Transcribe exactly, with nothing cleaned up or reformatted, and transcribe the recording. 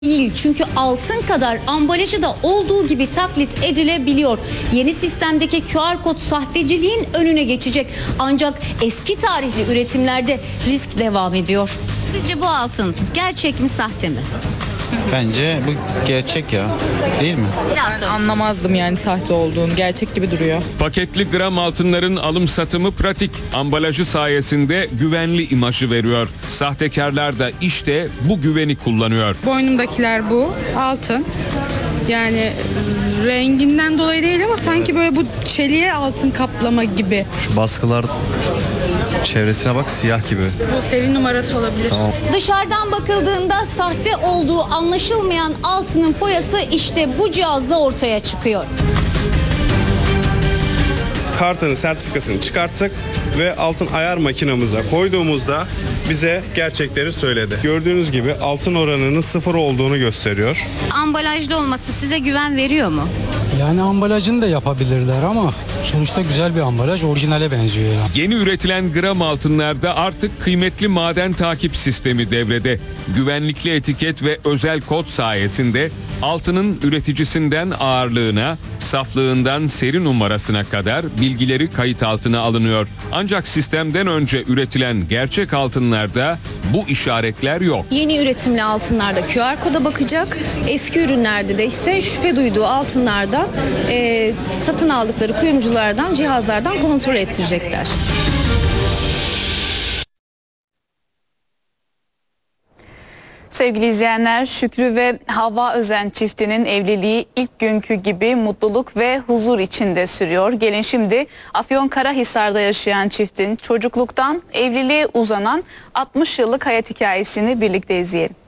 değil. Çünkü altın kadar ambalajı da olduğu gibi taklit edilebiliyor. Yeni sistemdeki Q R kod sahteciliğin önüne geçecek. Ancak eski tarihli üretimlerde risk devam ediyor. Sizce bu altın gerçek mi, sahte mi? Bence bu gerçek ya. Değil mi? Ben anlamazdım yani sahte olduğunu. Gerçek gibi duruyor. Paketli gram altınların alım satımı pratik. Ambalajı sayesinde güvenli imajı veriyor. Sahtekarlar da işte bu güveni kullanıyor. Boynumdakiler bu. Altın. Yani renginden dolayı değil ama sanki böyle bu çeliğe altın kaplama gibi. Şu baskılar çevresine bak, siyah gibi. Bu seri numarası olabilir. Tamam. Dışarıdan bakıldığında sahte olduğu anlaşılmayan altının foyası işte bu cihazda ortaya çıkıyor. Kartının sertifikasını çıkarttık ve altın ayar makinamıza koyduğumuzda bize gerçekleri söyledi. Gördüğünüz gibi altın oranının sıfır olduğunu gösteriyor. Ambalajlı olması size güven veriyor mu? Yani ambalajını da yapabilirler ama sonuçta güzel bir ambalaj, orijinale benziyor ya. Yeni üretilen gram altınlarda artık kıymetli maden takip sistemi devrede. Güvenlikli etiket ve özel kod sayesinde altının üreticisinden ağırlığına, saflığından seri numarasına kadar bilgileri kayıt altına alınıyor. Ancak sistemden önce üretilen gerçek altınlarda bu işaretler yok. Yeni üretimli altınlarda Q R koda bakacak. Eski ürünlerde de ise şüphe duyduğu altınlardan e, satın aldıkları kuyumculardan, cihazlardan kontrol ettirecekler. Sevgili izleyenler, Şükrü ve Havva Özen çiftinin evliliği ilk günkü gibi mutluluk ve huzur içinde sürüyor. Gelin şimdi Afyonkarahisar'da yaşayan çiftin çocukluktan evliliğe uzanan altmış yıllık hayat hikayesini birlikte izleyelim.